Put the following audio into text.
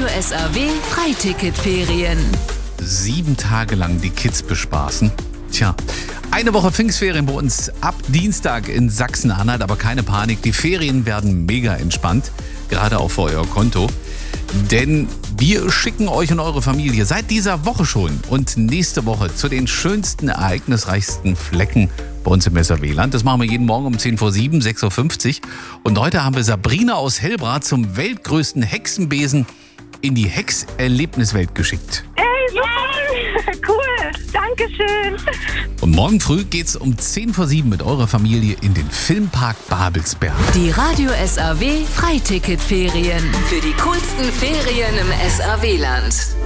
SAW Freiticketferien. 7 Tage lang die Kids bespaßen. Tja, eine Woche Pfingstferien bei uns ab Dienstag in Sachsen-Anhalt, aber keine Panik, die Ferien werden mega entspannt, gerade auch für euer Konto. Denn wir schicken euch und eure Familie seit dieser Woche schon und nächste Woche zu den schönsten, ereignisreichsten Flecken bei uns im SAW-Land. Das machen wir jeden Morgen um 10:07, 6:50 Uhr. Und heute haben wir Sabrina aus Hellbrath zum weltgrößten Hexenbesen in die Hexerlebniswelt geschickt. Hey, super, cool, Dankeschön. Und morgen früh geht's um 10:07 mit eurer Familie in den Filmpark Babelsberg. Die Radio SAW Freiticketferien. Für die coolsten Ferien im SAW-Land.